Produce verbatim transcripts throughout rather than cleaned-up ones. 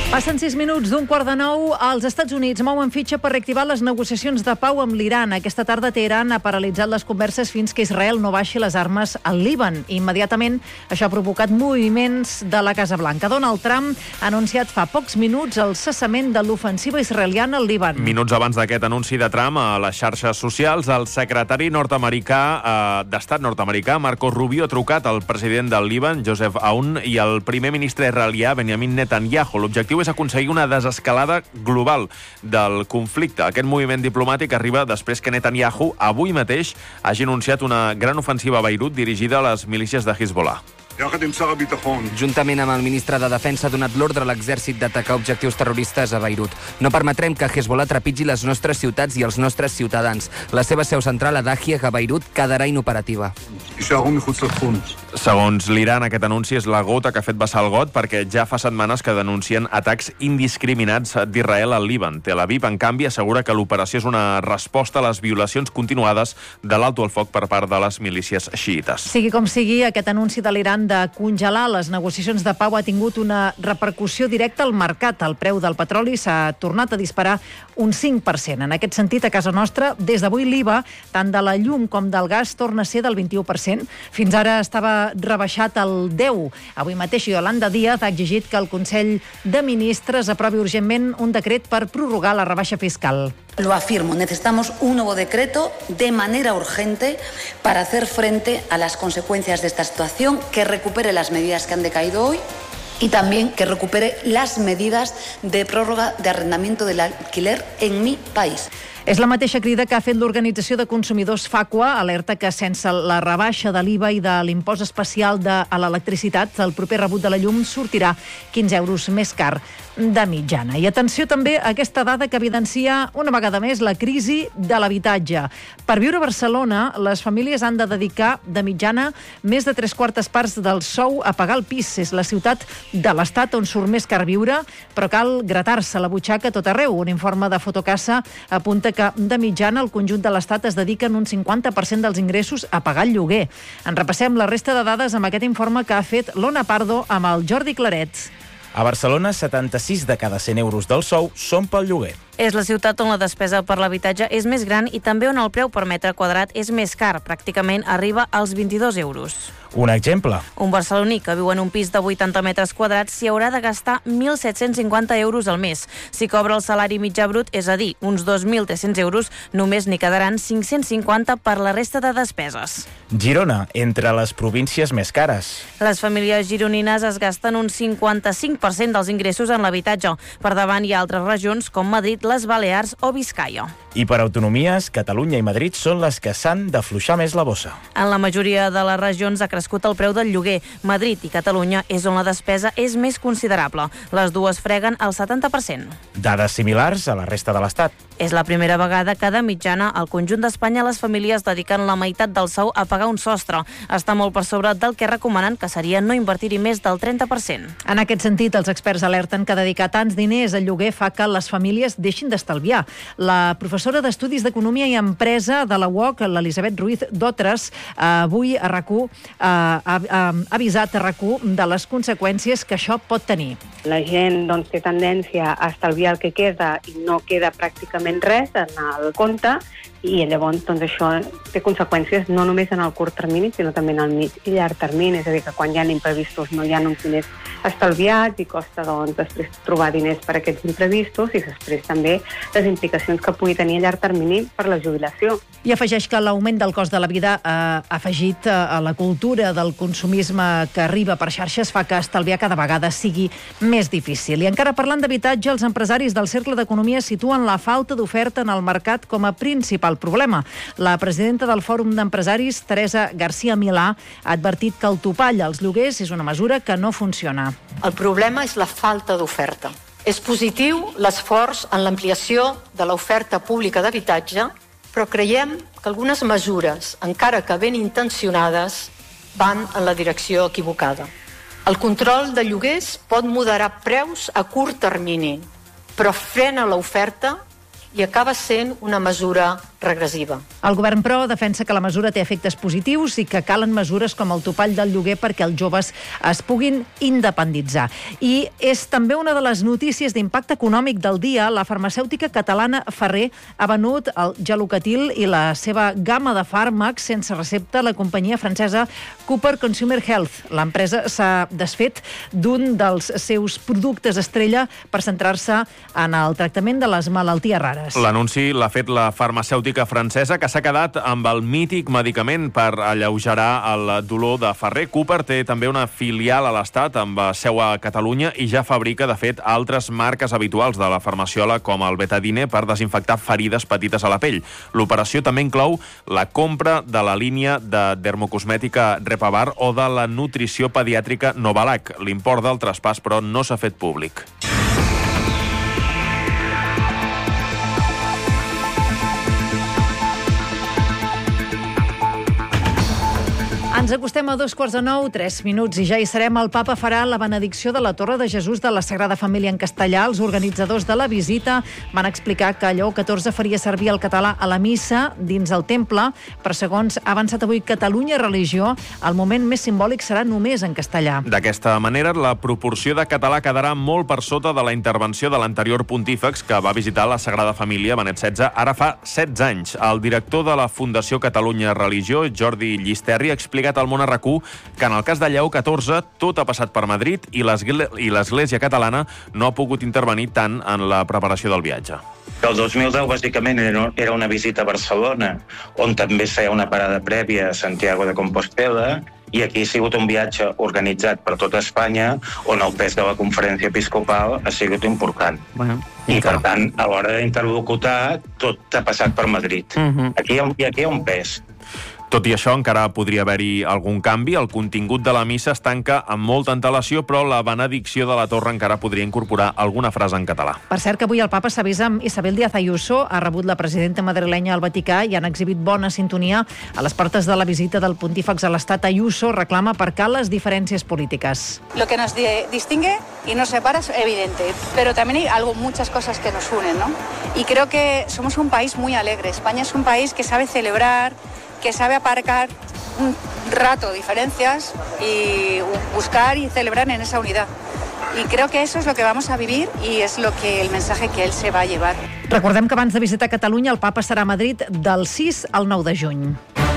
Passen sis minuts d'un quart de nou. Els Estats Units mouen fitxa per reactivar les negociacions de pau amb l'Iran. Aquesta tarda Teheran ha paralitzat les converses fins que Israel no baixi les armes al Líban. Immediatament, això ha provocat moviments de la Casa Blanca. Donald Trump ha anunciat fa pocs minuts el cessament de l'ofensiva israeliana al Líban. Minuts abans d'aquest anunci de Trump a les xarxes socials, el secretari nord-americà eh, d'Estat nord-americà, Marco Rubio, ha trucat al president del Líban, Joseph Aoun, i al primer ministre israelià, Benjamin Netanyahu. L'objectiu és aconseguir una desescalada global del conflicte. Aquest moviment diplomàtic arriba després que Netanyahu avui mateix hagi anunciat una gran ofensiva a Beirut dirigida a les milícies de Hezbollah. Juntament amb el ministre de Defensa ha donat l'ordre a l'exèrcit d'atacar objectius terroristes a Beirut. No permetrem que Hezbollah trepitgi les nostres ciutats i els nostres ciutadans. La seva seu central a Dahieh, a Beirut, quedarà inoperativa. Segons l'Iran, aquest anunci és la gota que ha fet vessar el got perquè ja fa setmanes que denuncien atacs indiscriminats d'Israel al Líban. Tel Aviv, en canvi, assegura que l'operació és una resposta a les violacions continuades de l'alto al foc per part de les milícies xiites. Sigui com sigui, aquest anunci de l'Iran de congelar les negociacions de pau ha tingut una repercussió directa al mercat. El preu del petroli s'ha tornat a disparar un cinc per cent. En aquest sentit, a casa nostra, des d'avui l'I V A, tant de la llum com del gas, torna a ser del vint-i-u per cent. Fins ara estava rebaixat al deu. Avui mateix Yolanda Díaz ha exigit que el Consell de Ministres aprovi urgentment un decret per prorrogar la rebaixa fiscal. Lo afirmo, necesitamos un nuevo decreto de manera urgente para hacer frente a las consecuencias de esta situación, que recupere las medidas que han decaído hoy y también que recupere las medidas de prórroga de arrendamiento del alquiler en mi país. És la mateixa crida que ha fet l'Organització de Consumidors FACUA, alerta que sense la rebaixa de l'I V A i de l'impost especial de, a l'electricitat, el proper rebut de la llum sortirà quinze euros més car de mitjana. I atenció també a aquesta dada que evidencia una vegada més la crisi de l'habitatge. Per viure a Barcelona, les famílies han de dedicar de mitjana més de tres quartes parts del sou a pagar el pis. És la ciutat de l'Estat on surt més car viure, però cal gratar-se la butxaca a tot arreu. Un informe de Fotocasa apunta que de mitjana el conjunt de l'Estat es dediquen un cinquanta per cent dels ingressos a pagar el lloguer. En repassem la resta de dades amb aquest informe que ha fet l'Ona Pardo amb el Jordi Claret. A Barcelona, setanta-sis de cada cent euros del sou són pel lloguer. És la ciutat on la despesa per l'habitatge és més gran i també on el preu per metre quadrat és més car, pràcticament arriba als vint-i-dos euros. Un exemple. Un barceloní que viu en un pis de vuitanta metres quadrats s'hi haurà de gastar mil set-cents cinquanta euros al mes. Si cobra el salari mitjà brut, és a dir, uns dos mil tres-cents euros, només n'hi quedaran cinc-cents cinquanta per la resta de despeses. Girona, entre les províncies més cares. Les famílies gironines es gasten un cinquanta-cinc per cent dels ingressos en l'habitatge. Per davant hi ha altres regions com Madrid, les Balears o Biscaia. I per autonomies, Catalunya i Madrid són les que s'han d'afluixar més la bossa. En la majoria de les regions ha crescut el preu del lloguer. Madrid i Catalunya és on la despesa és més considerable. Les dues freguen el setanta per cent. Dades similars a la resta de l'Estat. És la primera vegada que de mitjana al conjunt d'Espanya les famílies dediquen la meitat del sou a pagar un sostre. Està molt per sobre del que recomanen, que seria no invertir-hi més del trenta per cent. En aquest sentit, els experts alerten que dedicar tants diners al lloguer fa que les famílies deixin d'estalviar. La professora d'Estudis d'Economia i Empresa de la U O C, l'Elisabet Ruiz d'Otres, avui a RAC1 eh, ha, ha avisat a RAC1 de les conseqüències que això pot tenir. La gent doncs, té tendència a estalviar el que queda i no queda pràcticament res en el compte, i llavors doncs, això té conseqüències no només en el curt termini, sinó també en el mig i llarg termini. És a dir, que quan hi ha imprevistos no hi ha uns diners estalviats i costa doncs, després trobar diners per a aquests imprevistos, i després també les implicacions que pugui tenir a llarg termini per la jubilació. I afegeix que l'augment del cost de la vida ha afegit a la cultura del consumisme que arriba per xarxes fa que estalviar cada vegada sigui més difícil. I encara parlant d'habitatge, els empresaris del Cercle d'Economia situen la falta d'oferta en el mercat com a principal problema. La presidenta del Fòrum d'Empresaris, Teresa García Milà, ha advertit que el topall als lloguers és una mesura que no funciona. El problema és la falta d'oferta. És positiu l'esforç en l'ampliació de l'oferta pública d'habitatge, però creiem que algunes mesures, encara que ben intencionades, van en la direcció equivocada. El control de lloguers pot moderar preus a curt termini, però frena l'oferta i acaba sent una mesura regressiva. El govern, però, defensa que la mesura té efectes positius i que calen mesures com el topall del lloguer perquè els joves es puguin independitzar. I és també una de les notícies d'impacte econòmic del dia. La farmacèutica catalana Ferrer ha venut el Gelocatil i la seva gamma de fàrmacs sense recepta a la companyia francesa Cooper Consumer Health. L'empresa s'ha desfet d'un dels seus productes estrella per centrar-se en el tractament de les malalties rares. L'anunci l'ha fet la farmacèutica francesa, que s'ha quedat amb el mític medicament per alleugerar el dolor de Ferrer. Cooper té també una filial a l'Estat amb seu a Catalunya i ja fabrica, de fet, altres marques habituals de la farmaciola, com el Betadine, per desinfectar ferides petites a la pell. L'operació també inclou la compra de la línia de dermocosmètica Repabar o de la nutrició pediàtrica Novalac. L'import del traspàs, però, no s'ha fet públic. Ens acostem a dos quarts de nou, tres minuts, i ja hi serem. El papa farà la benedicció de la Torre de Jesús de la Sagrada Família en castellà. Els organitzadors de la visita van explicar que Lleó catorze faria servir el català a la missa dins el temple, però segons ha avançat avui Catalunya Religió, el moment més simbòlic serà només en castellà. D'aquesta manera, la proporció de català quedarà molt per sota de la intervenció de l'anterior pontífex que va visitar la Sagrada Família, Benet setze, ara fa setze anys. El director de la Fundació Catalunya Religió, Jordi Llisterri, ha explicat al Món a RAC1 que en el cas de Lleó catorze tot ha passat per Madrid i l'Església catalana no ha pogut intervenir tant en la preparació del viatge. El dos mil deu, bàsicament, era una visita a Barcelona, on també es feia una parada prèvia a Santiago de Compostela, i aquí ha sigut un viatge organitzat per tota Espanya, on el pes de la conferència episcopal ha sigut important. Bueno, I, per tant, a l'hora d'interlocutar, tot ha passat per Madrid. Uh-huh. Aquí, hi ha, aquí hi ha un pes. Tot i això, encara podria haver-hi algun canvi. El contingut de la missa es tanca amb molta antelació, però la benedicció de la torre encara podria incorporar alguna frase en català. Per cert, que avui el papa s'ha vist amb Isabel Díaz Ayuso, ha rebut la presidenta madrilenya al Vaticà i han exhibit bona sintonia a les portes de la visita del pontífex a l'Estat. Ayuso reclama aparcar les diferències polítiques. Lo que nos distingue y nos separa es evidente, pero también hay algo, muchas cosas que nos unen, ¿no? Y creo que somos un país muy alegre. España es un país que sabe celebrar, que sabe aparcar un rato diferencias y buscar y celebrar en esa unidad. Y creo que eso es lo que vamos a vivir y es lo que el mensaje que él se va a llevar. Recordem que abans de visitar Catalunya, el papa serà a Madrid del sis al nou de juny.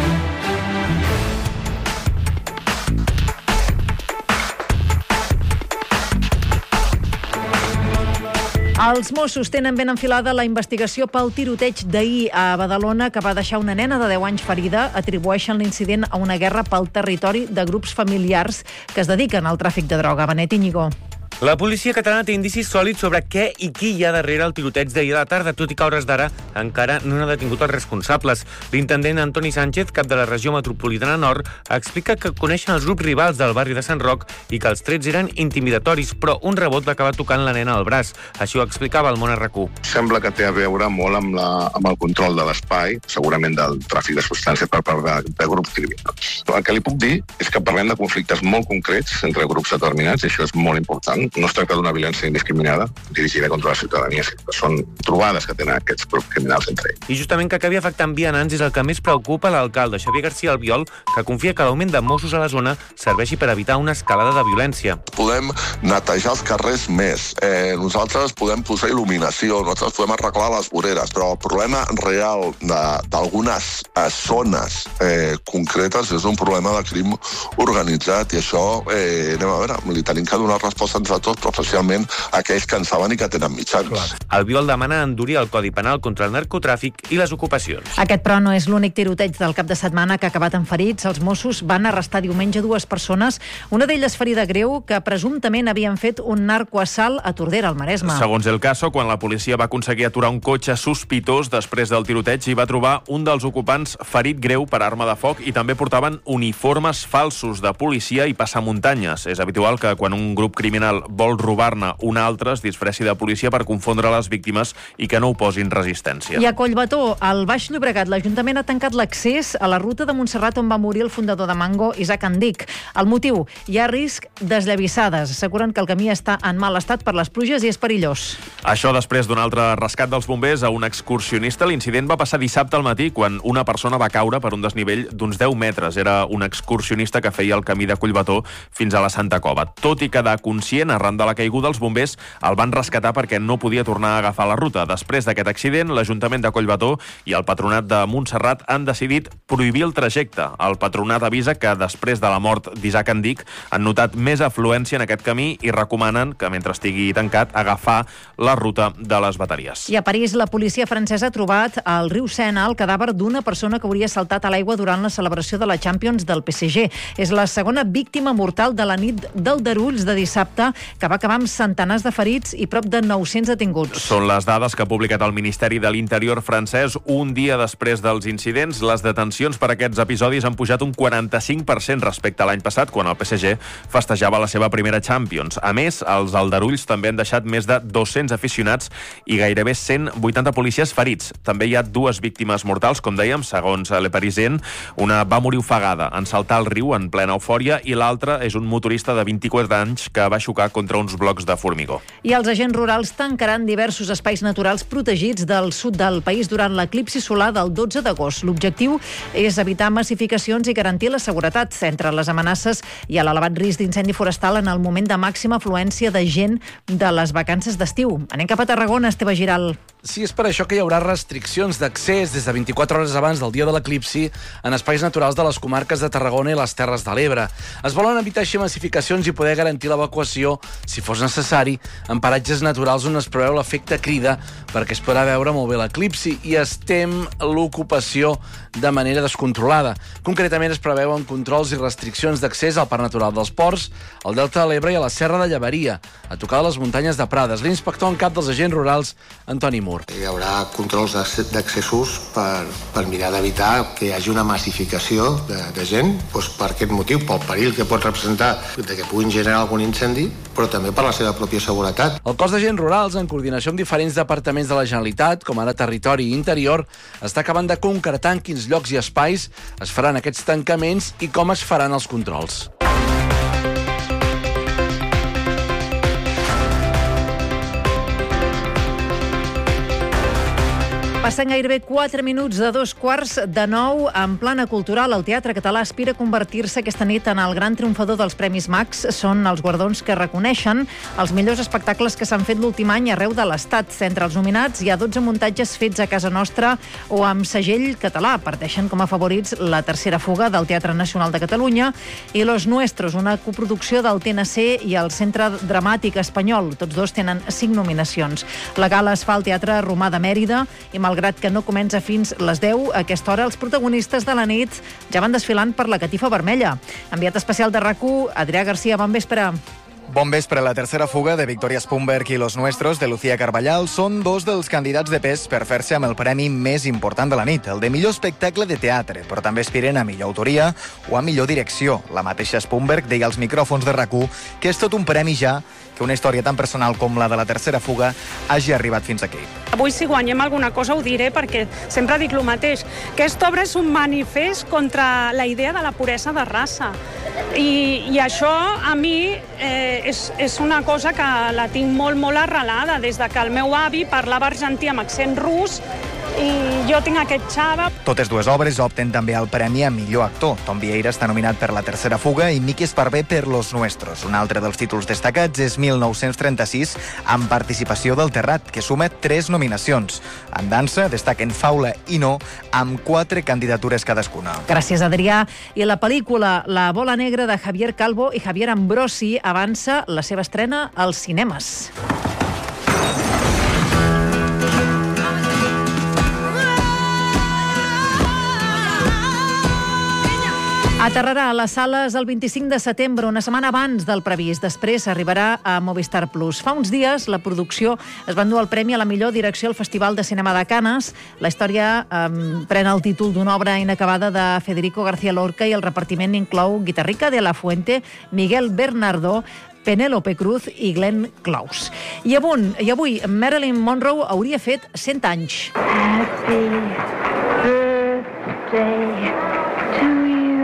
Els Mossos tenen ben enfilada la investigació pel tiroteig d'ahir a Badalona, que va deixar una nena de deu anys ferida. Atribueixen l'incident a una guerra pel territori de grups familiars que es dediquen al tràfic de droga. Benet Íñigo. La policia catalana té indicis sòlids sobre què i qui hi ha darrere el tiroteig d'ahir a la tarda, tot i que a hores d'ara encara no han detingut els responsables. L'intendent Antoni Sánchez, cap de la regió metropolitana nord, explica que coneixen els grups rivals del barri de Sant Roc i que els trets eren intimidatoris, però un rebot va acabar tocant la nena al braç. Així ho explicava el Món a RAC1. Sembla que té a veure molt amb, la, amb el control de l'espai, segurament del tràfic de substàncies per part de, de grups criminals. El que li puc dir és que parlem de conflictes molt concrets entre grups determinats, i això és molt important. No es tracta d'una violència indiscriminada dirigida contra la ciutadania, són trobades que tenen aquests grups criminals entre ells. I justament que acabi afectant vianants és el que més preocupa l'alcalde Xavier García Albiol, que confia que l'augment de Mossos a la zona serveixi per evitar una escalada de violència. Podem netejar els carrers més, eh, nosaltres podem posar il·luminació, nosaltres podem arreglar les voreres, però el problema real d'algunes zones eh, concretes és un problema de crim organitzat, i això, eh, anem a veure, li tenim que donar resposta entre tots, però especialment aquells que en saben i que tenen mitjans. Albiol demana endurir el Codi Penal contra el narcotràfic i les ocupacions. Aquest, però, no és l'únic tiroteig del cap de setmana que ha acabat en ferits. Els Mossos van arrestar diumenge dues persones, una d'elles ferida greu, que presumptament havien fet un narcoassalt a Tordera, al Maresme. Segons El Caso, quan la policia va aconseguir aturar un cotxe sospitós després del tiroteig, hi va trobar un dels ocupants ferit greu per arma de foc i també portaven uniformes falsos de policia i passamuntanyes. És habitual que quan un grup criminal vol robar-ne un altre, es disfressi de policia per confondre les víctimes i que no oposin resistència. I a Collbató, al Baix Llobregat, l'Ajuntament ha tancat l'accés a la ruta de Montserrat on va morir el fundador de Mango, Isaac Andic. El motiu? Hi ha risc d'esllavissades. Asseguren que el camí està en mal estat per les pluges i és perillós. Això després d'un altre rescat dels bombers a un excursionista. L'incident va passar dissabte al matí quan una persona va caure per un desnivell d'uns deu metres. Era un excursionista que feia el camí de Collbató fins a la Santa Cova. Tot i quedar conscient arran de la caiguda, els bombers el van rescatar perquè no podia tornar a agafar la ruta. Després d'aquest accident, l'Ajuntament de Collbató i el Patronat de Montserrat han decidit prohibir el trajecte. El Patronat avisa que després de la mort d'Isaac Andic han notat més afluència en aquest camí i recomanen que, mentre estigui tancat, agafar la ruta de les bateries. I a París, la policia francesa ha trobat al riu Sena el cadàver d'una persona que hauria saltat a l'aigua durant la celebració de la Champions del P S G. És la segona víctima mortal de la nit d'aldarulls de dissabte, que va acabar amb centenars de ferits i prop de nou-cents detinguts. Són les dades que ha publicat el Ministeri de l'Interior francès un dia després dels incidents. Les detencions per aquests episodis han pujat un quaranta-cinc per cent respecte a l'any passat, quan el P S G festejava la seva primera Champions. A més, els aldarulls també han deixat més de dos-cents aficionats i gairebé cent vuitanta policies ferits. També hi ha dues víctimes mortals, com dèiem, segons Le Parisien. Una va morir ofegada en saltar al riu en plena eufòria i l'altra és un motorista de vint-i-quatre anys que va xocar contra uns blocs de formigó. I els agents rurals tancaran diversos espais naturals protegits del sud del país durant l'eclipsi solar del dotze d'agost. L'objectiu és evitar massificacions i garantir la seguretat. Entre les amenaces hi ha l'elevat risc d'incendi forestal en el moment de màxima afluència de gent de les vacances d'estiu. Anem cap a Tarragona, Esteve Giral. Sí, és per això que hi haurà restriccions d'accés des de vint-i-quatre hores abans del dia de l'eclipsi en espais naturals de les comarques de Tarragona i les Terres de l'Ebre. Es volen evitar així massificacions i poder garantir l'evacuació, si fos necessari, en paratges naturals on es preveu l'efecte crida perquè es podrà veure molt bé l'eclipsi i es tem l'ocupació de manera descontrolada. Concretament es preveuen controls i restriccions d'accés al Parc Natural dels Ports, al Delta de l'Ebre i a la Serra de Llevaria, a tocar de les muntanyes de Prades. L'inspector en cap dels agents rurals, Antoni Mur. Hi haurà controls d'accessos per, per mirar d'evitar que hi hagi una massificació de, de gent, doncs per aquest motiu, pel perill que pot representar de que puguin generar algun incendi, però també per la seva pròpia seguretat. El cos d'agents rurals, en coordinació amb diferents departaments de la Generalitat, com ara Territori i Interior, està acabant de concretar en quins llocs i espais es faran aquests tancaments i com es faran els controls. Passen gairebé quatre minuts de dos quarts de nou. En plana cultural, el Teatre Català aspira a convertir-se aquesta nit en el gran triomfador dels Premis Max. Són els guardons que reconeixen els millors espectacles que s'han fet l'últim any arreu de l'Estat. Entre els nominats hi ha dotze muntatges fets a casa nostra o amb segell català. Parteixen com a favorits La tercera fuga del Teatre Nacional de Catalunya i Los Nuestros, una coproducció del T N C i el Centre Dramàtic Espanyol. Tots dos tenen cinc nominacions. La gala es fa al Teatre Romà de Mèrida i malgrat que no comença fins les deu, a aquesta hora els protagonistes de la nit ja van desfilant per la catifa vermella. Enviat especial de RAC1, Adrià Garcia, bon vespre. Bon vespre. La tercera fuga de Victoria Spumberg i Los Nuestros de Lucía Carballal són dos dels candidats de pes per fer-se amb el premi més important de la nit, el de millor espectacle de teatre, però també aspiren a millor autoria o a millor direcció. La mateixa Spumberg deia als micròfons de RAC1 que és tot un premi ja que una història tan personal com la de la tercera fuga hagi arribat fins aquí. Avui, si guanyem alguna cosa, ho diré, perquè sempre dic el mateix. Aquesta obra és un manifest contra la idea de la puresa de raça. I, i això, a mi, eh, és, és una cosa que la tinc molt, molt arrelada. Des de que el meu avi parlava argentí amb accent rus, i jo tinc aquest xava. Totes dues obres opten també al premi a millor actor. Tom Vieira està nominat per La tercera fuga i Miki Esparvé per Los Nuestros. Un altre dels títols destacats és mil nou-cents trenta-sis, amb participació del Terrat, que suma tres nominacions. En dansa destaquen Faula i No, amb quatre candidatures cadascuna. Gràcies, Adrià. I la pel·lícula La bola negra de Javier Calvo i Javier Ambrosi avança la seva estrena als cinemes. Aterrarà a les sales el vint-i-cinc de setembre, una setmana abans del previst. Després arribarà a Movistar Plus. Fa uns dies la producció es va endur el premi a la millor direcció al Festival de Cinema de Canes. La història eh, pren el títol d'una obra inacabada de Federico García Lorca i el repartiment inclou Guitarrica de la Fuente, Miguel Bernardo, Penélope Cruz i Glenn Close. I avui, i avui Marilyn Monroe hauria fet cent anys. Happy birthday to you.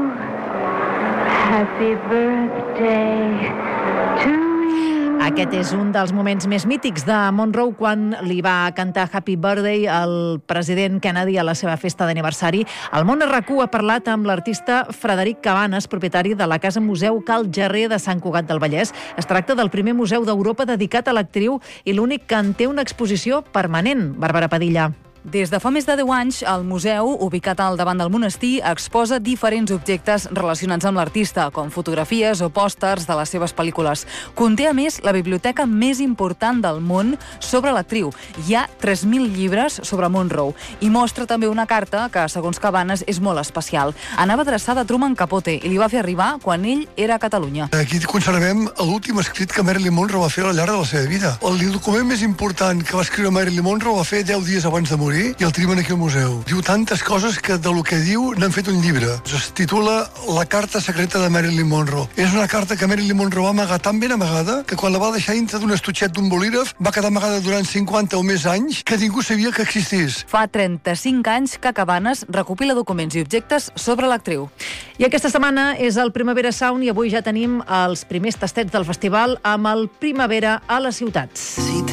Happy birthday to you. Aquest és un dels moments més mítics de Monroe quan li va cantar Happy Birthday al president Kennedy a la seva festa d'aniversari. El Món R Q ha parlat amb l'artista Frederic Cabanes, propietari de la Casa Museu Cal Gerrer de Sant Cugat del Vallès. Es tracta del primer museu d'Europa dedicat a l'actriu i l'únic que en té una exposició permanent. Bàrbara Padilla. Des de fa més de deu anys, el museu, ubicat al davant del monestir, exposa diferents objectes relacionats amb l'artista, com fotografies o pòsters de les seves pel·lícules. Conté, a més, la biblioteca més important del món sobre l'actriu. Hi ha tres mil llibres sobre Monroe i mostra també una carta que, segons Cabanes, és molt especial. Anava adreçada a Truman Capote i li va fer arribar quan ell era a Catalunya. Aquí conservem l'últim escrit que Marilyn Monroe va fer al llarg de la seva vida. El document més important que va escriure Marilyn Monroe va fer deu dies abans de morir i el tenim aquí al museu. Diu tantes coses que de lo que diu n'han fet un llibre. Es titula La carta secreta de Marilyn Monroe. És una carta que Marilyn Monroe va amagar tan ben amagada que quan la va deixar dintre d'un estutxet d'un bolígraf va quedar amagada durant cinquanta o més anys que ningú sabia que existís. Fa trenta-cinc anys que Cabanes recopila documents i objectes sobre l'actriu. I aquesta setmana és el Primavera Sound i avui ja tenim els primers tastets del festival amb el Primavera a les ciutats. Si